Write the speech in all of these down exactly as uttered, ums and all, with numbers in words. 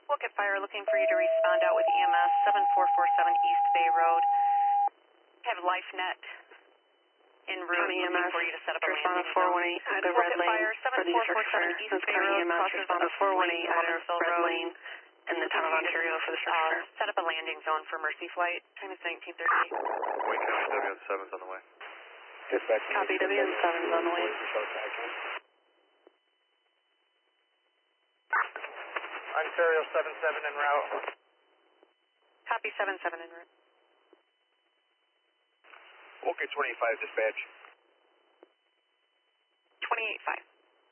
Look at fire, looking for you to respond out with E M S seven four four seven East Bay Road. Have LifeNet en route, County E M S, for you to set up a respond landing to four one eight, zone. the Look red at lane fire, for the search fire. East That's Bay County Road, E M S, crosses respond a to four one eight, fleet out of Evansville red Road. lane in the town of Ontario for the search Uh, fire. set up a landing zone for Mercy Flight. Time is nineteen thirty-eight. Wayne County W N seven's on the way. Dispatch. Copy, W N seven's on the way. Ontario seven seven en route. Copy seven seven en route. Okay, twenty-five, dispatch. twenty-eight five.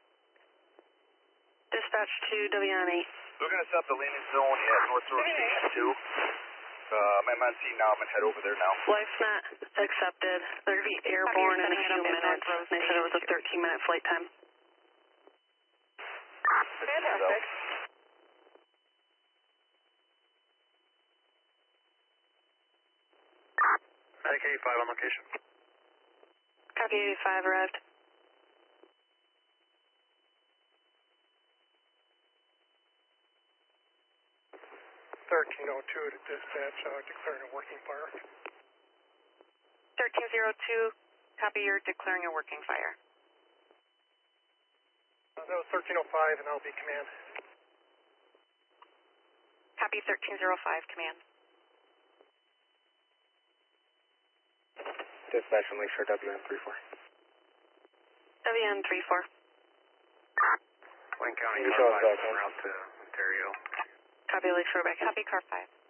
Dispatch to W N eight. We're going to set up the landing zone at North Road Station two. Uh, I'm on scene now. I'm going to head over there now. LifeNet accepted. They're going to be airborne in a few minutes. They said it was a thirteen minute flight time. Fantastic. Medic eighty-five on location. Copy eighty-five arrived. thirteen oh two to dispatch, uh, declaring a working fire. thirteen oh two, copy, you're declaring a working fire. Uh, that was thirteen oh five, and that'll be command. Copy thirteen oh five, command. Dispatch on Lakeshore W N three four. W N three four. Wayne County, You car show us five, back, route to Ontario. Copy Lakeshore back. Copy car five.